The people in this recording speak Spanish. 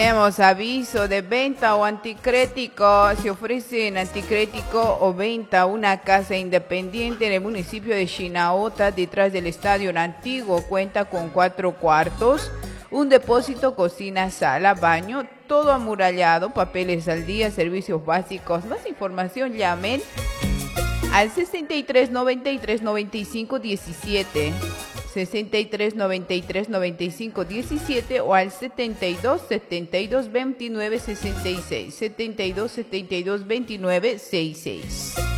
Tenemos aviso de venta o anticrético. Se ofrece en anticrético o venta una casa independiente en el municipio de Chinaota, detrás del estadio antiguo. Cuenta con 4 cuartos, un depósito, cocina, sala, baño, todo amurallado, papeles al día, servicios básicos. Más información llamen al 63 93 95 17. 63 93 95 17 o al 72 72 29 66. 72 72 29 66.